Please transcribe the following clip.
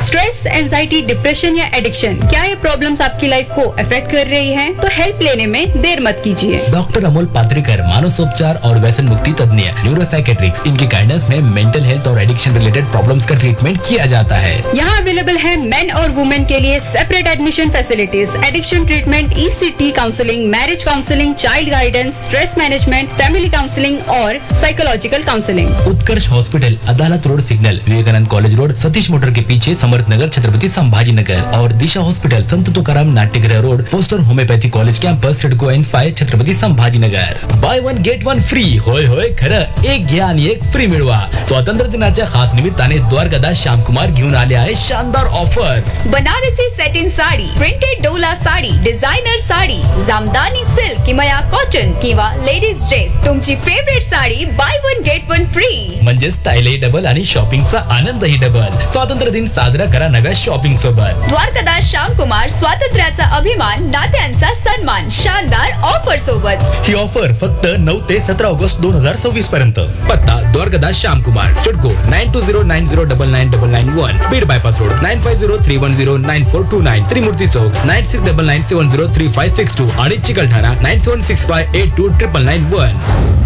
Stress, anxiety, depression या addiction, क्या ये प्रॉब्लम्स आपकी लाइफ को अफेक्ट कर रही हैं? तो हेल्प लेने में देर मत कीजिए। डॉक्टर अमोल पात्रिकर, मानसोपचार और व्यसन मुक्ति तज्ञ, न्यूरोसाइकेट्रिक्स, इनकी गाइडेंस में मेंटल हेल्थ और एडिक्शन रिलेटेड प्रॉब्लम्स का ट्रीटमेंट किया जाता है। यहाँ अवेलेबल है मेन और वुमेन के लिए separate admission facilities, addiction treatment, ECT counselling, marriage counselling, child guidance, stress management, family counselling और साइकोलॉजिकल काउंसलिंग। उत्कर्ष हॉस्पिटल, अदालत road signal, Vivekananda college road, Satish motor के पीछे, समर्थ नगर, छत्रपति संभाजी नगर। और दिशा हॉस्पिटल, संत तुकाराम नाट्यगृह road, poster homeopathy college campus, CIDCO N5, Chhatrapati Sambhaji Nagar. By one get one free, होय होय खरं, एक घ्या आणि एक फ्री मिळवा। स्वातंत्र्य दिनाच्या खास निमित्ताने द्वारकादास श्यामकुमार घेऊन आले आहे शानदार offers. Banarasi satin sari, printed Dola sari, designer sari, jamdani silk किंवा कॉटन किंवा लेडीज ड्रेस, तुमची favourite sari by one get one free. म्हणजे स्टाईलही डबल आणि शॉपिंगचा आनंदही डबल। स्वातंत्र्य दिन साजरा करा नव्या शॉपिंग सोबत। द्वारकादास श्यामकुमार, स्वातंत्र्याचा अभिमान, नात्यांचा सन्मान, शानदार ऑफर सोबत। ही ऑफर फक्त 9 ते 17 ऑगस्ट 2026 पर्यंत। पत्ता द्वारकादास श्यामकुमार, सिडको 9209099991, बीड बायपास रोड 9503109429, त्रिमूर्ती चौक 9699703562 आणि चिकलठाणा 9765829991।